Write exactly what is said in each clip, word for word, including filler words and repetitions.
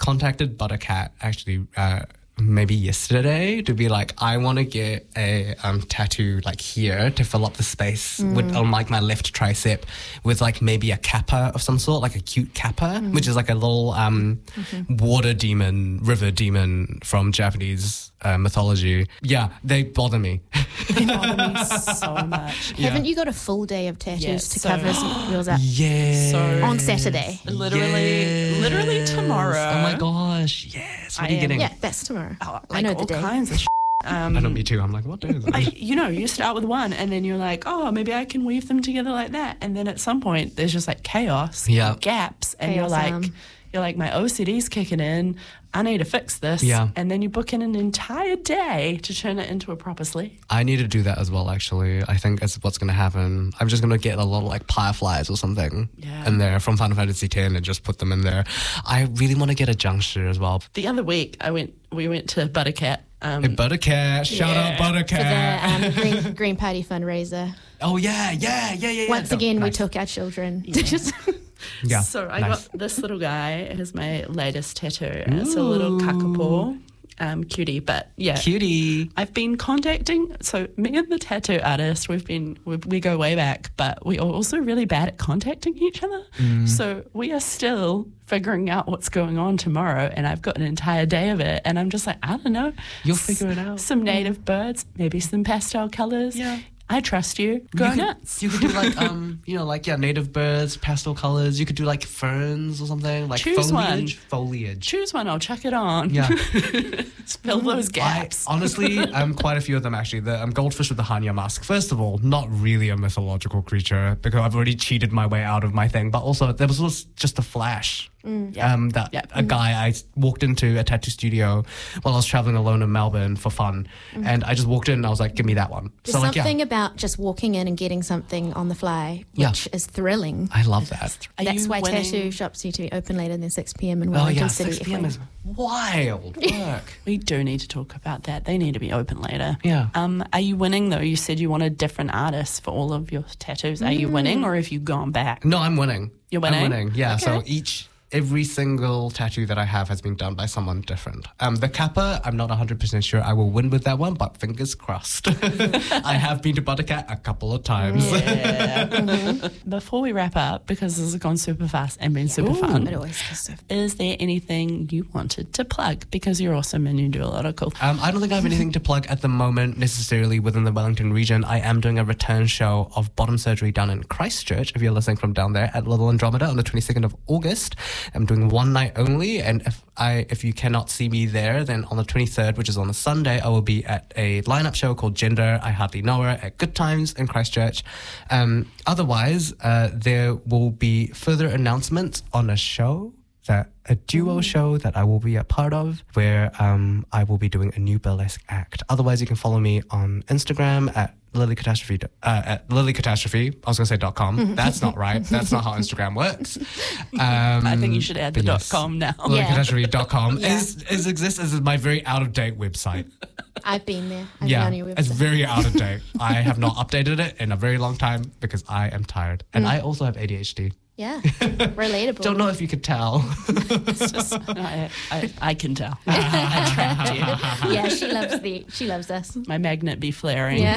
contacted Buttercat actually uh, maybe yesterday to be like, I want to get a um, tattoo like here to fill up the space mm. with on like my left tricep with like maybe a kappa of some sort, like a cute kappa, mm. which is like a little um, mm-hmm. water demon, river demon from Japanese uh, mythology. Yeah, they bother me. They bother me so much. Yeah. Haven't you got a full day of tattoos yes, to so, cover yours up? Yeah. So on Saturday. Literally, yes. literally tomorrow. Oh my gosh, yes. What I are you getting? Yeah, that's tomorrow. Oh, like I know all the day. kinds of shit. Um, I know, me too. I'm like, what day is it? I, you know, you start with one and then you're like, oh, maybe I can weave them together like that. And then at some point there's just like chaos, yeah. gaps. And chaos you're like, arm. you're like, my O C D's kicking in. I need to fix this. Yeah. And then you book in an entire day to turn it into a proper sleeve. I need to do that as well, actually. I think that's what's going to happen. I'm just going to get a lot of like fireflies or something yeah. in there from Final Fantasy X and just put them in there. I really want to get a juncture as well. The other week, I went. we went to Buttercat. Um, hey, Buttercat. Shout yeah. out Buttercat. For the um, Green, Green Party fundraiser. Oh, yeah, yeah, yeah, yeah. Once yeah. again, no, we nice. took our children. Yeah. Yeah, so I nice. got this little guy as my latest tattoo. And it's a little kakapo, um, cutie. But yeah, cutie. I've been contacting. So me and the tattoo artist, we've been we, we go way back, but we are also really bad at contacting each other. Mm. So we are still figuring out what's going on tomorrow, and I've got an entire day of it. And I'm just like, I don't know. You'll figure it out. Some native birds, maybe some pastel colors. Yeah. I trust you. Go you could, nuts. You could do like, um, you know, like, yeah, native birds, pastel colors. You could do like ferns or something. Like Choose foliage. one. Foliage. Choose one. I'll chuck it on. Yeah. Fill those gaps. I, honestly, um, quite a few of them actually. The um, goldfish with the Hanya mask. First of all, not really a mythological creature because I've already cheated my way out of my thing. But also, there was, was just a flash. Mm. Um, that yep. a guy I walked into a tattoo studio while I was traveling alone in Melbourne for fun, mm. and I just walked in and I was like, "Give me that one." There's so like, something yeah. about just walking in and getting something on the fly, which yeah. is thrilling. I love that. Are That's you why winning? tattoo shops need to be open later than six p.m. in Oh Wellington yeah, City. six p.m. is wild work. We do need to talk about that. They need to be open later. Yeah. Um, are you winning though? You said you wanted different artists for all of your tattoos. Are mm. you winning, or have you gone back? No, I'm winning. You're winning. I'm winning. Yeah. Okay. So each. Every single tattoo that I have has been done by someone different. Um, the kappa, I'm not one hundred percent sure I will win with that one, but fingers crossed. I have been to Buttercat a couple of times. Yeah. mm-hmm. Before we wrap up, because this has gone super fast and been super Ooh, fun, it always goes so fast. Is there anything you wanted to plug? Because you're awesome and you do a lot of cool Um, I don't think I have anything to plug at the moment necessarily within the Wellington region. I am doing a return show of Bottom Surgery down in Christchurch, if you're listening from down there, at Little Andromeda on the twenty-second of August. I'm doing one night only, and if I if you cannot see me there, then on the twenty-third, which is on a Sunday, I will be at a lineup show called Gender I Hardly Know Her at Good Times in Christchurch. Um, otherwise, uh, there will be further announcements on a show that a duo mm. show that I will be a part of, where um, I will be doing a new burlesque act. Otherwise, you can follow me on Instagram at Lily Catastrophe. Uh, at Lily Catastrophe. I was going to say dot com. That's not right. That's not how Instagram works. Um, I think you should add the yes, dot com now. Lily Yeah. Catastrophe dot com Yeah. is, is exists as my very out of date website. I've been there. I've yeah, been on your website. it's very out of date. I have not updated it in a very long time because I am tired, and mm. I also have A D H D. Yeah, relatable. Don't know if you could tell. It's just, I, I, I can tell. I tracked you. Yeah, she loves the. She loves us. My magnet be flaring. Yeah.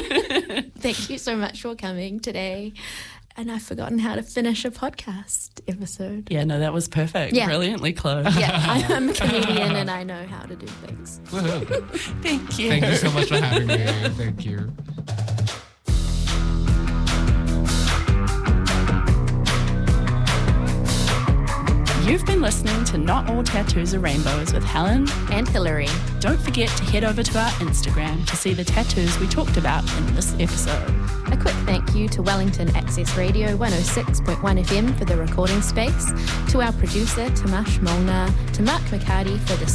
Thank you so much for coming today. And I've forgotten how to finish a podcast episode. Yeah, no, that was perfect. Yeah. Brilliantly close. Yeah, I'm a comedian and I know how to do things. Thank you. Thank you so much for having me. Thank you. You've been listening to Not All Tattoos Are Rainbows with Helen and Hillary. Don't forget to head over to our Instagram to see the tattoos we talked about in this episode. A quick thank you to Wellington Access Radio one oh six point one F M for the recording space, to our producer Tomash Molnar, to Mark McCarty for the